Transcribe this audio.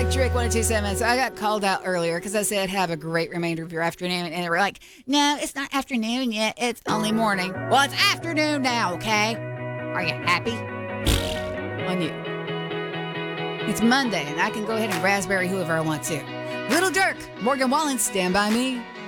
Trick 1027. So I got called out earlier because I said have a great remainder of your afternoon. And they were like, no, it's not afternoon yet. It's only morning. Well, it's afternoon now, okay? Are you happy? On you. It's Monday, and I can go ahead and raspberry whoever I want to. Little Dirk, Morgan Wallen, Stand By Me.